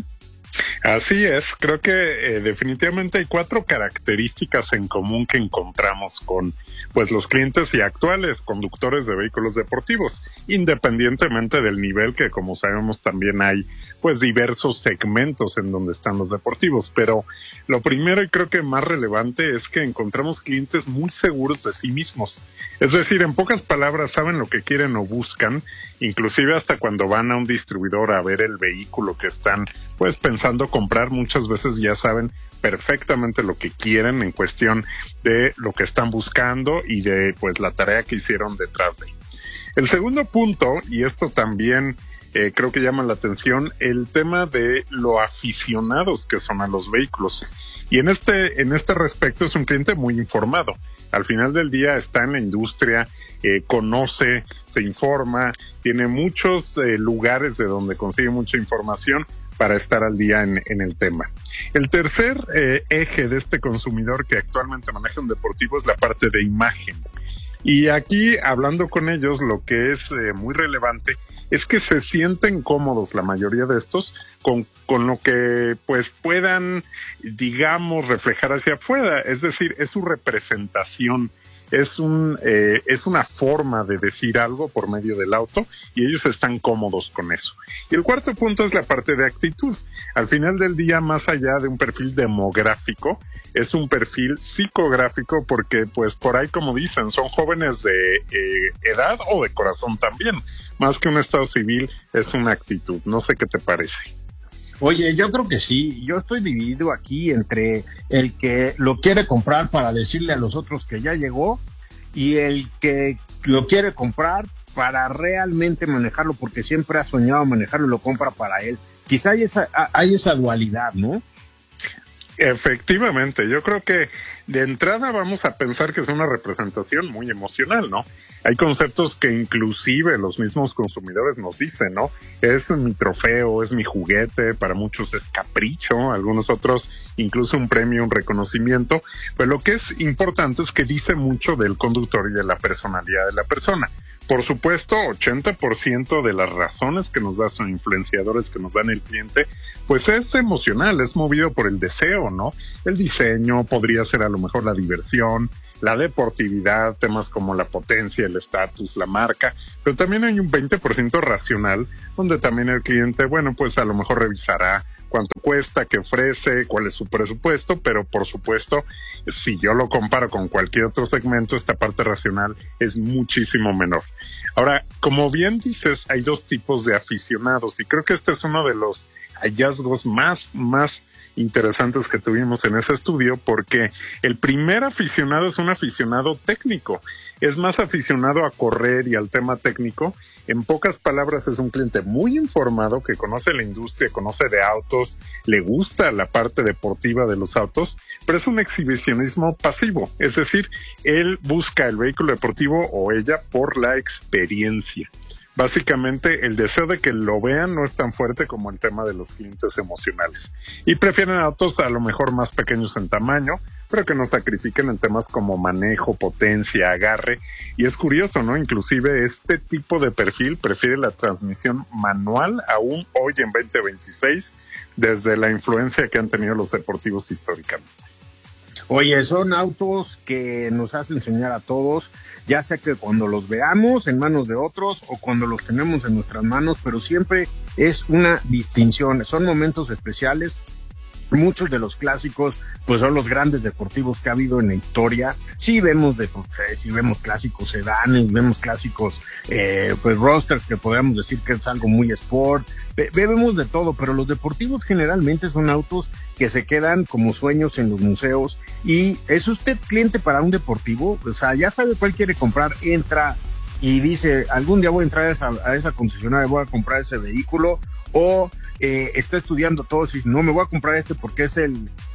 Así es, creo que definitivamente hay 4 características en común que encontramos con pues los clientes y actuales conductores de vehículos deportivos, independientemente del nivel, que como sabemos también hay pues diversos segmentos en donde están los deportivos, pero lo primero y creo que más relevante es que encontramos clientes muy seguros de sí mismos, es decir, en pocas palabras saben lo que quieren o buscan, inclusive hasta cuando van a un distribuidor a ver el vehículo que están pues pensando comprar, muchas veces ya saben perfectamente lo que quieren en cuestión de lo que están buscando y de pues la tarea que hicieron detrás de. El segundo punto, y esto también creo que llama la atención, el tema de lo aficionados que son a los vehículos. Y en este respecto es un cliente muy informado. Al final del día está en la industria, conoce, se informa, tiene muchos lugares de donde consigue mucha información para estar al día en el tema. El tercer eje de este consumidor que actualmente maneja un deportivo es la parte de imagen. Y aquí, hablando con ellos, lo que es muy relevante es que se sienten cómodos, la mayoría de estos, con lo que pues puedan, digamos, reflejar hacia afuera. Es decir, es su representación, es una forma de decir algo por medio del auto y ellos están cómodos con eso. Y el cuarto punto es la parte de actitud. Al final del día, más allá de un perfil demográfico, es un perfil psicográfico porque pues por ahí, como dicen, son jóvenes de edad o de corazón también. Más que un estado civil, es una actitud. No sé qué te parece. Oye, yo creo que sí. Yo estoy dividido aquí entre el que lo quiere comprar para decirle a los otros que ya llegó y el que lo quiere comprar para realmente manejarlo porque siempre ha soñado manejarlo y lo compra para él. quizá hay esa dualidad, ¿no? Efectivamente, yo creo que de entrada vamos a pensar que es una representación muy emocional, ¿no? Hay conceptos que inclusive los mismos consumidores nos dicen, ¿no? Es mi trofeo, es mi juguete, para muchos es capricho, algunos otros incluso un premio, un reconocimiento, pero lo que es importante es que dice mucho del conductor y de la personalidad de la persona. Por supuesto, 80% de las razones que nos da son influenciadores que nos dan el cliente, pues es emocional, es movido por el deseo, ¿no? El diseño, podría ser a lo mejor la diversión, la deportividad, temas como la potencia, el estatus, la marca, pero también hay un 20% racional, donde también el cliente, bueno, pues a lo mejor revisará cuánto cuesta, qué ofrece, cuál es su presupuesto, pero por supuesto, si yo lo comparo con cualquier otro segmento, esta parte racional es muchísimo menor. Ahora, como bien dices, hay dos tipos de aficionados y creo que este es uno de los hallazgos más interesantes que tuvimos en ese estudio, porque el primer aficionado es un aficionado técnico, es más aficionado a correr y al tema técnico. En pocas palabras, es un cliente muy informado que conoce la industria, conoce de autos, le gusta la parte deportiva de los autos, pero es un exhibicionismo pasivo, es decir, él busca el vehículo deportivo o ella por la experiencia. Básicamente, el deseo de que lo vean no es tan fuerte como el tema de los clientes emocionales. Y prefieren autos a lo mejor más pequeños en tamaño, pero que no sacrifiquen en temas como manejo, potencia, agarre. Y es curioso, ¿no? Inclusive este tipo de perfil prefiere la transmisión manual aún hoy en 2026, desde la influencia que han tenido los deportivos históricamente. Oye, son autos que nos hacen soñar a todos, ya sea que cuando los veamos en manos de otros o cuando los tenemos en nuestras manos, pero siempre es una distinción, son momentos especiales. Muchos de los clásicos, pues son los grandes deportivos que ha habido en la historia. Sí vemos clásicos sedanes, vemos clásicos, pues rosters que podríamos decir que es algo muy sport. Vemos de todo, pero los deportivos generalmente son autos que se quedan como sueños en los museos. Y ¿es usted cliente para un deportivo? O sea, ya sabe cuál quiere comprar, entra y dice, algún día voy a entrar a esa concesionaria, voy a comprar ese vehículo, o está estudiando todo, y no, me voy a comprar este porque es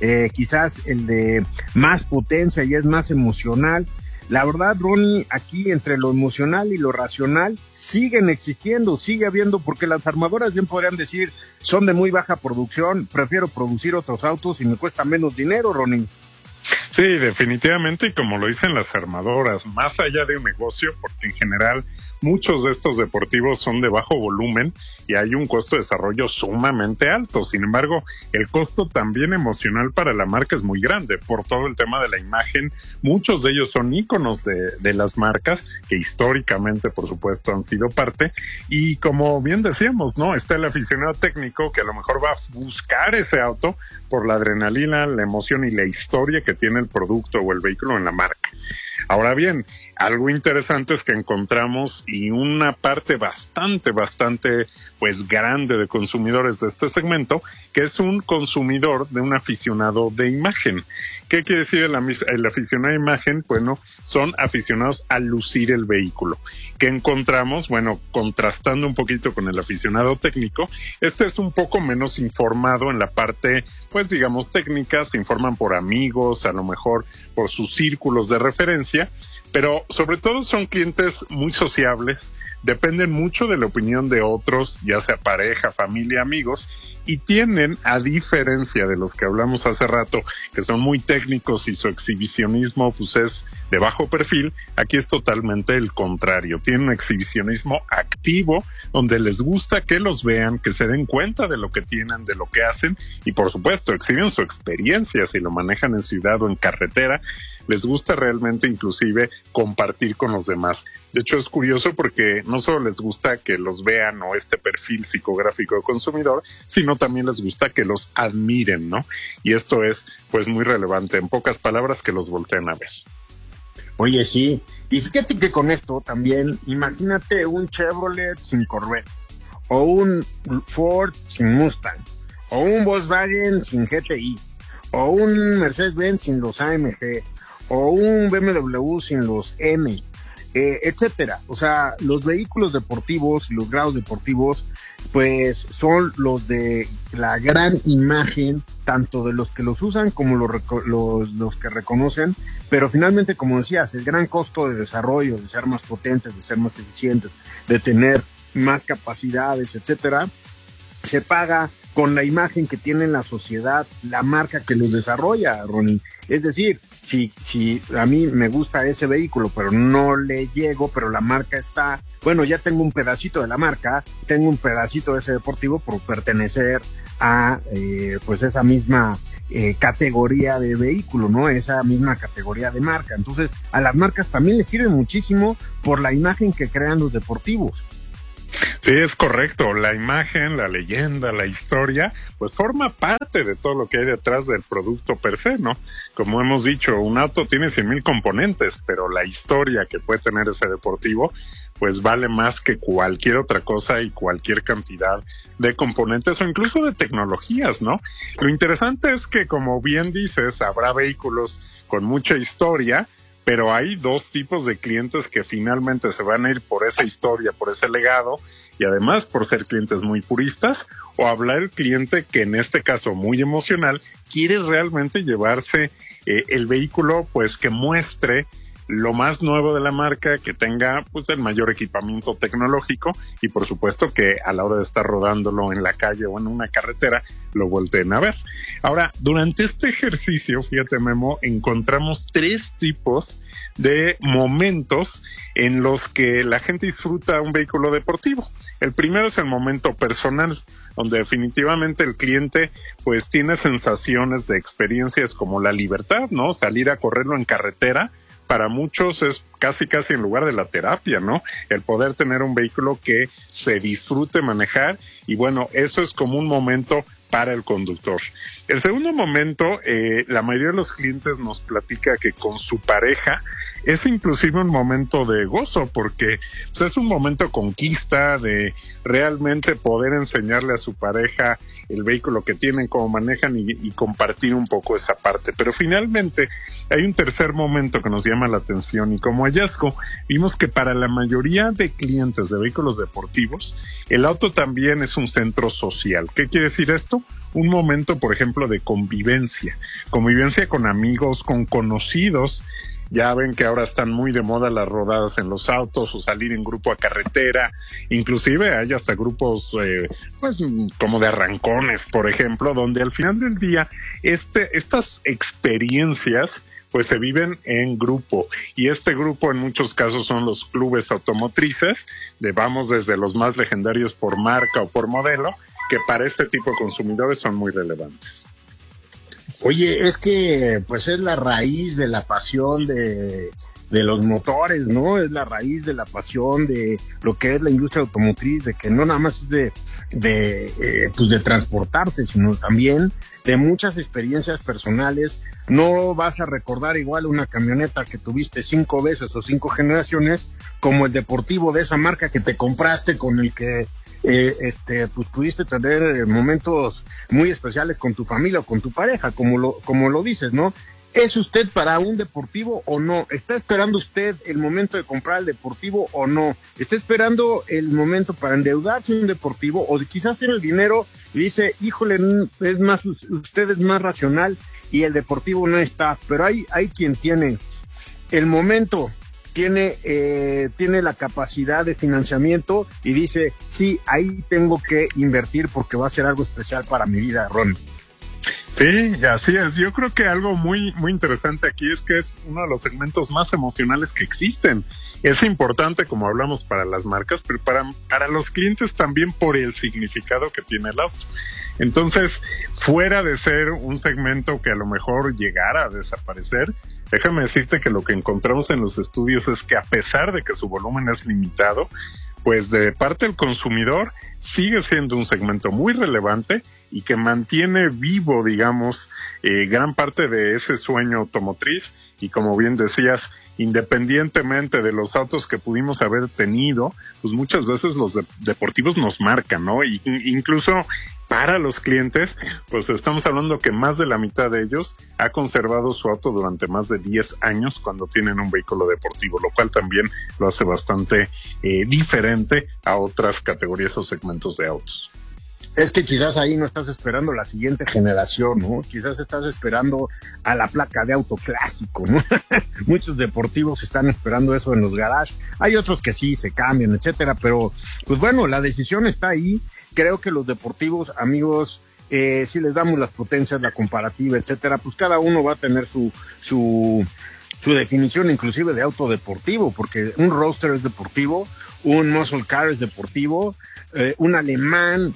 quizás el de más potencia y es más emocional. La verdad, Ronnie, aquí entre lo emocional y lo racional siguen existiendo, sigue habiendo, porque las armadoras bien podrían decir, son de muy baja producción, prefiero producir otros autos y me cuesta menos dinero, Ronnie. Sí, definitivamente, y como lo dicen las armadoras, más allá de un negocio, porque en general muchos de estos deportivos son de bajo volumen y hay un costo de desarrollo sumamente alto. Sin embargo, el costo también emocional para la marca es muy grande por todo el tema de la imagen. Muchos de ellos son íconos de las marcas que históricamente, por supuesto, han sido parte. Y como bien decíamos, ¿no? Está el aficionado técnico que a lo mejor va a buscar ese auto por la adrenalina, la emoción y la historia que tiene el producto o el vehículo en la marca. Ahora bien, algo interesante es que encontramos y una parte bastante pues grande de consumidores de este segmento, que es un consumidor de un aficionado de imagen. ¿Qué quiere decir el aficionado de imagen? Bueno, son aficionados a lucir el vehículo. ¿Qué encontramos? Bueno, contrastando un poquito con el aficionado técnico, este es un poco menos informado en la parte, pues digamos, técnica, se informan por amigos, a lo mejor por sus círculos de referencia, pero sobre todo son clientes muy sociables, dependen mucho de la opinión de otros, ya sea pareja, familia, amigos, y tienen, a diferencia de los que hablamos hace rato, que son muy técnicos y su exhibicionismo pues es de bajo perfil, aquí es totalmente el contrario. Tienen un exhibicionismo activo, donde les gusta que los vean, que se den cuenta de lo que tienen, de lo que hacen, y por supuesto exhiben su experiencia, si lo manejan en ciudad o en carretera, les gusta realmente inclusive compartir con los demás. De hecho, es curioso porque no solo les gusta que los vean o este perfil psicográfico de consumidor, sino también les gusta que los admiren, ¿no? Y esto es, pues, muy relevante. En pocas palabras, que los volteen a ver. Oye, sí. Y fíjate que con esto también, imagínate un Chevrolet sin Corvette, o un Ford sin Mustang, o un Volkswagen sin GTI, o un Mercedes-Benz sin los AMG, o un BMW sin los M. etcétera. O sea, los vehículos deportivos y los grados deportivos, pues son los de la gran imagen, tanto de los que los usan como los que reconocen, pero finalmente, como decías, el gran costo de desarrollo, de ser más potentes, de ser más eficientes, de tener más capacidades, etcétera, se paga con la imagen que tiene en la sociedad la marca que los desarrolla, Ronnie. Es decir, si a mí me gusta ese vehículo, pero no le llego, pero la marca está, bueno, ya tengo un pedacito de la marca, tengo un pedacito de ese deportivo por pertenecer a pues esa misma categoría de vehículo, ¿no? Esa misma categoría de marca. Entonces, a las marcas también les sirve muchísimo por la imagen que crean los deportivos. Sí, es correcto. La imagen, la leyenda, la historia, pues forma parte de todo lo que hay detrás del producto per se, ¿no? Como hemos dicho, un auto tiene 100,000 componentes, pero la historia que puede tener ese deportivo, pues vale más que cualquier otra cosa y cualquier cantidad de componentes o incluso de tecnologías, ¿no? Lo interesante es que, como bien dices, habrá vehículos con mucha historia, pero hay dos tipos de clientes que finalmente se van a ir por esa historia, por ese legado, y además por ser clientes muy puristas, o hablar el cliente que en este caso muy emocional, quiere realmente llevarse el vehículo pues que muestre lo más nuevo de la marca, que tenga pues el mayor equipamiento tecnológico y por supuesto que a la hora de estar rodándolo en la calle o en una carretera lo volteen a ver. Ahora, durante este ejercicio, fíjate Memo, encontramos 3 tipos de momentos en los que la gente disfruta un vehículo deportivo. El primero es el momento personal, donde definitivamente el cliente pues tiene sensaciones de experiencias como la libertad, ¿no? Salir a correrlo en carretera, para muchos es casi en lugar de la terapia, ¿no? El poder tener un vehículo que se disfrute manejar y bueno, eso es como un momento para el conductor. El segundo momento, la mayoría de los clientes nos platica que con su pareja es inclusive un momento de gozo porque pues, es un momento de conquista, de realmente poder enseñarle a su pareja el vehículo que tienen, cómo manejan y compartir un poco esa parte. Pero finalmente hay un tercer momento que nos llama la atención y como hallazgo vimos que para la mayoría de clientes de vehículos deportivos el auto también es un centro social. ¿Qué quiere decir esto? Un momento, por ejemplo, de convivencia con amigos, con conocidos. Ya ven que ahora están muy de moda las rodadas en los autos o salir en grupo a carretera, inclusive hay hasta grupos pues como de arrancones, por ejemplo, donde al final del día estas experiencias pues se viven en grupo y este grupo en muchos casos son los clubes automotrices, vamos desde los más legendarios por marca o por modelo, que para este tipo de consumidores son muy relevantes. Oye, es que pues es la raíz de la pasión de los motores, ¿no? Es la raíz de la pasión de lo que es la industria automotriz, de que no nada más es de transportarte, sino también de muchas experiencias personales. No vas a recordar igual una camioneta que tuviste 5 veces o 5 generaciones como el deportivo de esa marca que te compraste, con el que pues pudiste tener momentos muy especiales con tu familia o con tu pareja, como lo dices, ¿no? ¿Es usted para un deportivo o no? ¿Está esperando usted el momento de comprar el deportivo o no? ¿Está esperando el momento para endeudarse en un deportivo o quizás tiene el dinero y dice, híjole, es más, usted es más racional y el deportivo no está? Pero hay quien tiene el momento, tiene la capacidad de financiamiento y dice, sí, ahí tengo que invertir porque va a ser algo especial para mi vida, Ron. Sí, así es. Yo creo que algo muy interesante aquí es que es uno de los segmentos más emocionales que existen. Es importante, como hablamos, para las marcas, pero para los clientes también por el significado que tiene el auto. Entonces, fuera de ser un segmento que a lo mejor llegara a desaparecer, déjame decirte que lo que encontramos en los estudios es que a pesar de que su volumen es limitado, pues de parte del consumidor sigue siendo un segmento muy relevante y que mantiene vivo, digamos, gran parte de ese sueño automotriz y como bien decías, independientemente de los autos que pudimos haber tenido, pues muchas veces los deportivos nos marcan, ¿no? Y incluso para los clientes, pues estamos hablando que más de la mitad de ellos ha conservado su auto durante más de 10 años cuando tienen un vehículo deportivo, lo cual también lo hace bastante diferente a otras categorías o segmentos de autos. Es que quizás ahí no estás esperando la siguiente generación, ¿no? Quizás estás esperando a la placa de auto clásico, ¿no? Muchos deportivos están esperando eso en los garages. Hay otros que sí se cambian, etcétera, pero pues bueno, la decisión está ahí. Creo que los deportivos, amigos, si les damos las potencias, la comparativa, etcétera, pues cada uno va a tener su definición inclusive de auto deportivo, porque un Roadster es deportivo, un Muscle Car es deportivo, un alemán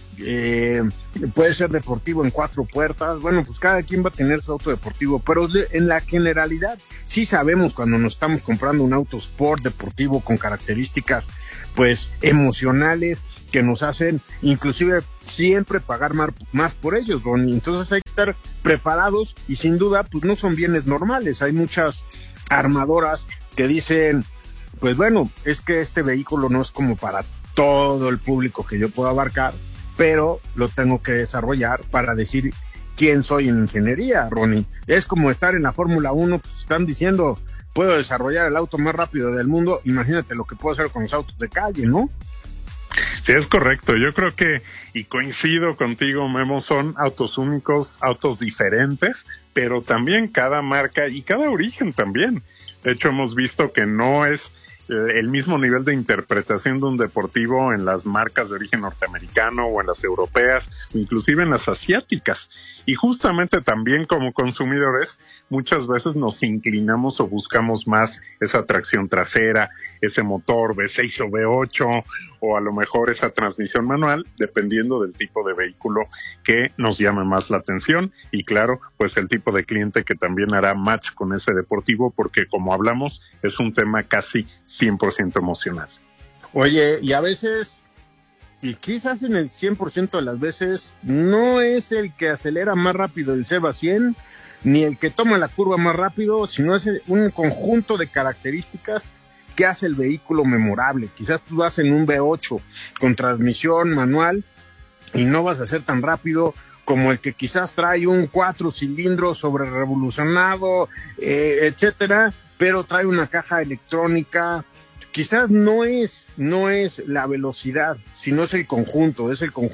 puede ser deportivo en 4 puertas. Bueno, pues cada quien va a tener su auto deportivo, pero en la generalidad sí sabemos cuando nos estamos comprando un auto sport deportivo con características pues emocionales que nos hacen inclusive siempre pagar más por ellos, Ronnie. Entonces hay que estar preparados y sin duda pues no son bienes normales. Hay muchas armadoras que dicen, pues bueno, es que este vehículo no es como para todo el público que yo puedo abarcar, pero lo tengo que desarrollar para decir quién soy en ingeniería, Ronnie. Es como estar en la Fórmula 1, pues están diciendo, puedo desarrollar el auto más rápido del mundo, imagínate lo que puedo hacer con los autos de calle, ¿no? Sí, es correcto. Yo creo que, y coincido contigo, Memo, son autos únicos, autos diferentes, pero también cada marca y cada origen también. De hecho, hemos visto que no es el mismo nivel de interpretación de un deportivo en las marcas de origen norteamericano o en las europeas o inclusive en las asiáticas. Y justamente también como consumidores muchas veces nos inclinamos o buscamos más esa tracción trasera, ese motor V6 o V8 o a lo mejor esa transmisión manual, dependiendo del tipo de vehículo que nos llame más la atención y claro, pues el tipo de cliente que también hará match con ese deportivo, porque como hablamos, es un tema casi 100% emocional. Oye, y a veces, y quizás en el 100% de las veces, no es el que acelera más rápido el 0 a 100, ni el que toma la curva más rápido, sino es un conjunto de características que hace el vehículo memorable. Quizás tú vas en un V8 con transmisión manual y no vas a ser tan rápido como el que quizás trae un 4 cilindros sobre revolucionado, etcétera, pero trae una caja electrónica. Quizás no es la velocidad, sino es el conjunto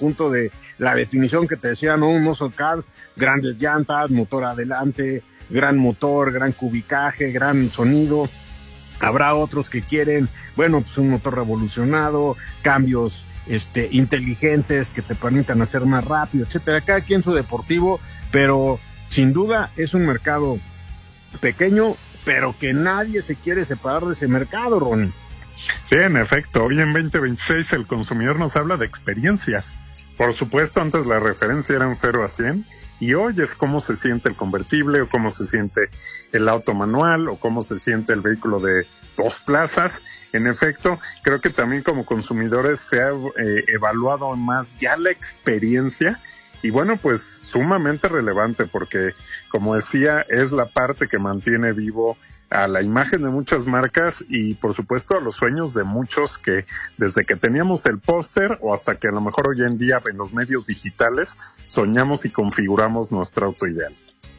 de la definición que te decía, ¿no? Un muscle car, grandes llantas, motor adelante, gran motor, gran cubicaje, gran sonido. Habrá otros que quieren, bueno, pues un motor revolucionado, cambios inteligentes que te permitan hacer más rápido, etcétera. Cada quien su deportivo, pero sin duda es un mercado pequeño, pero que nadie se quiere separar de ese mercado, Ronnie. Sí, en efecto, hoy en 2026 el consumidor nos habla de experiencias. Por supuesto, antes la referencia era un 0 a 100 y hoy es cómo se siente el convertible o cómo se siente el auto manual o cómo se siente el vehículo de 2 plazas. En efecto, creo que también como consumidores se ha evaluado más ya la experiencia y bueno, pues sumamente relevante porque, como decía, es la parte que mantiene vivo a la imagen de muchas marcas y por supuesto a los sueños de muchos que desde que teníamos el póster o hasta que a lo mejor hoy en día en los medios digitales soñamos y configuramos nuestro auto ideal.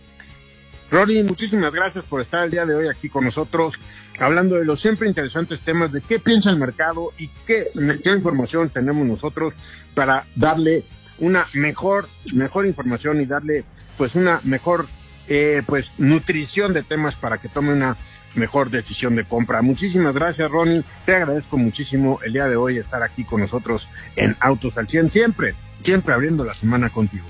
Ronnie, muchísimas gracias por estar el día de hoy aquí con nosotros, hablando de los siempre interesantes temas de qué piensa el mercado y qué información tenemos nosotros para darle una mejor información y darle pues una mejor pues nutrición de temas para que tome una mejor decisión de compra. Muchísimas gracias, Ronnie, te agradezco muchísimo el día de hoy estar aquí con nosotros en Autos al 100, siempre abriendo la semana contigo.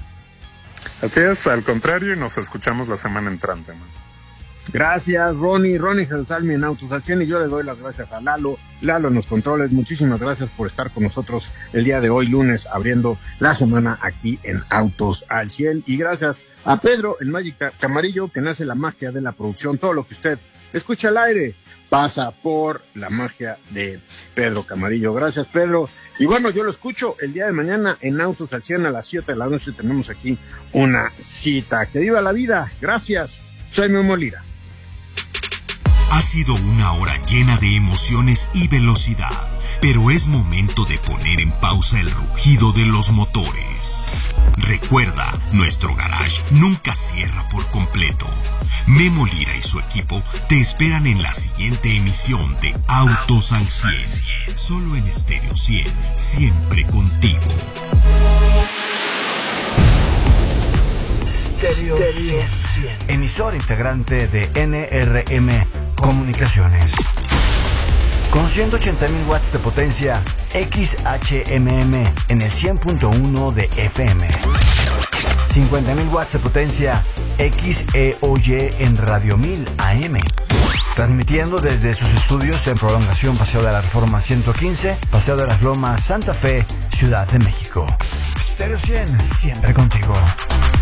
Así es, al contrario, y nos escuchamos la semana entrante, man. Gracias, Ronnie Jerusalmi en Autos al 100, y yo le doy las gracias a Lalo en los controles. Muchísimas gracias por estar con nosotros el día de hoy, lunes, abriendo la semana aquí en Autos al 100. Y gracias a Pedro, el Magic Camarillo, que nace la magia de la producción. Todo lo que usted escucha al aire pasa por la magia de Pedro Camarillo. Gracias, Pedro. Y bueno, yo lo escucho el día de mañana en Autos al 100 a las 7 de la noche. Tenemos aquí una cita. ¡Que viva la vida! Gracias. Soy Memo Lira. Ha sido una hora llena de emociones y velocidad, pero es momento de poner en pausa el rugido de los motores. Recuerda, nuestro garage nunca cierra por completo. Memo Lira y su equipo te esperan en la siguiente emisión de Autos al 100. Solo en Estéreo 100, siempre contigo. Estéreo 100, emisor integrante de NRM Comunicaciones. Con 180.000 watts de potencia XHMM en el 100.1 de FM. 50.000 watts de potencia XEOY en Radio 1000 AM. Transmitiendo desde sus estudios en Prolongación Paseo de la Reforma 115, Paseo de las Lomas, Santa Fe, Ciudad de México. Estéreo 100, siempre contigo.